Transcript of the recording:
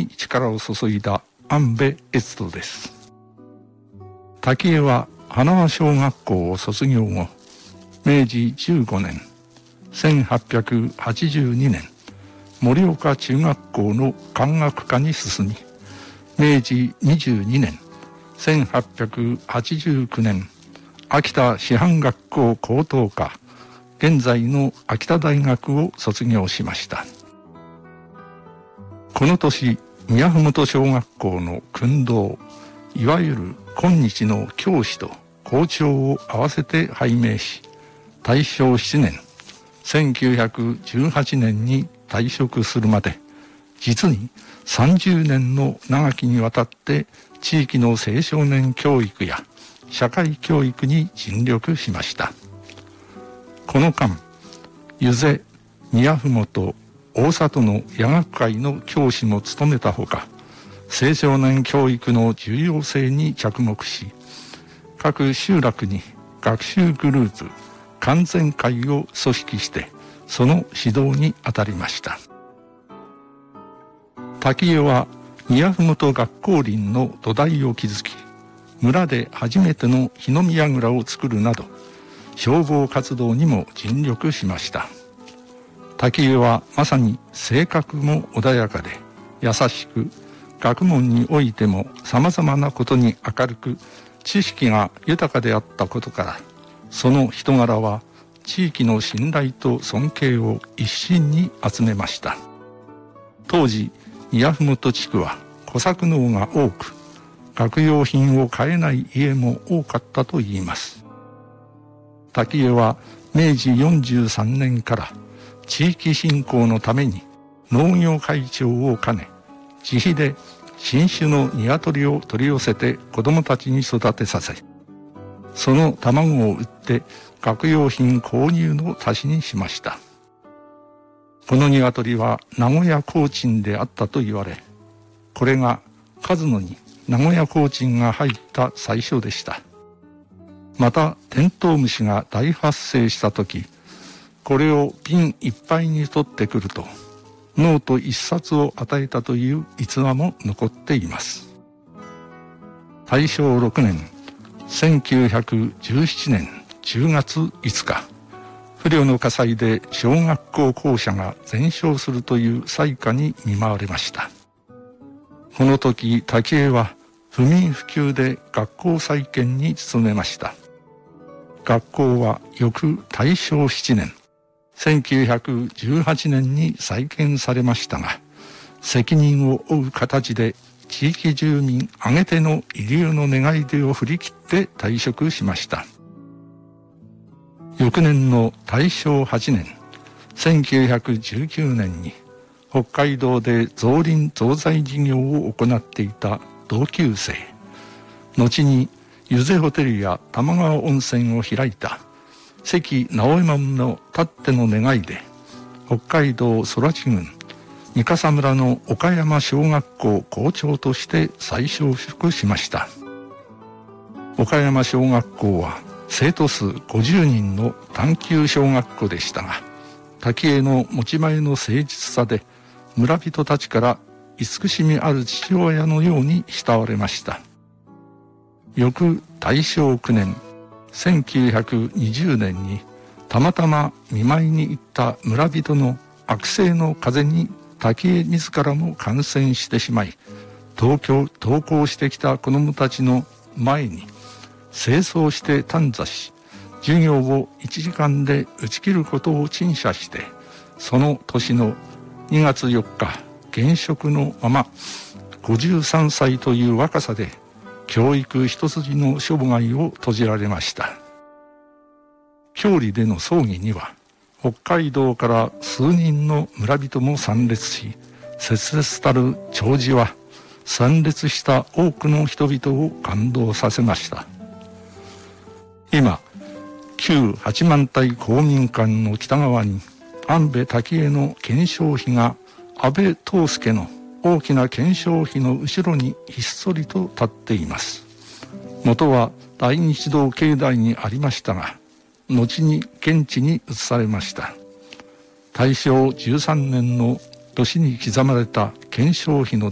に力を注いだ安部悦人です。滝江は花輪小学校を卒業後、明治15年1882年盛岡中学校の漢学科に進み、明治22年1889年秋田師範学校高等科、現在の秋田大学を卒業しました。この年、宮麓小学校の訓導、いわゆる今日の教師と校長を合わせて拝命し、大正7年1918年に退職するまで、実に30年の長きにわたって地域の青少年教育や社会教育に尽力しました。この間、湯瀬、宮麓、大里の夜学会の教師も務めたほか、青少年教育の重要性に着目し、各集落に学習グループ、完全会を組織して、その指導に当たりました。滝江は宮麓学校林の土台を築き、村で初めての火の見櫓を作るなど、消防活動にも尽力しました。滝江はまさに性格も穏やかで優しく、学問においても様々なことに明るく、知識が豊かであったことから、その人柄は地域の信頼と尊敬を一身に集めました。当時、宮麓地区は小作農が多く、学用品を買えない家も多かったといいます。滝江は明治43年から地域振興のために農業会長を兼ね、自費で新種の鶏を取り寄せて子供たちに育てさせ、その卵を売って学用品購入の足しにしました。この鶏は名古屋コーチンであったと言われ、これが数野に名古屋コーチンが入った最初でした。またテントウムシが大発生した時、これを瓶いっぱいに取ってくるとノート一冊を与えたという逸話も残っています。大正6年1917年10月5日、不慮の火災で小学校校舎が全焼するという災禍に見舞われました。この時、滝江は不眠不休で学校再建に努めました。学校は翌大正7年1918年に再建されましたが、責任を負う形で地域住民挙げての慰留の願い出を振り切って退職しました。翌年の大正8年1919年に北海道で造林造材事業を行っていた同級生、後に湯瀬ホテルや玉川温泉を開いた関直右衛門のたっての願いで、北海道空知郡三笠村の岡山小学校校長として再就職しました。岡山小学校は生徒数50人の探究小学校でしたが、滝江の持ち前の誠実さで村人たちから慈しみある父親のように慕われました。翌大正9年1920年にたまたま見舞いに行った村人の悪性の風邪に滝江自らも感染してしまい、登校してきた子どもたちの前に清掃して短座し、授業を1時間で打ち切ることを陳謝して、その年の2月4日現職のまま53歳という若さで教育一筋の生涯を閉じられました。郷里での葬儀には北海道から数人の村人も参列し、切々たる弔辞は参列した多くの人々を感動させました。今、旧八幡平公民館の北側に安部滝江の顕彰碑が安倍藤助の大きな顕彰碑の後ろにひっそりと立っています。元は大日堂境内にありましたが、後に現地に移されました。大正13年の年に刻まれた顕彰碑の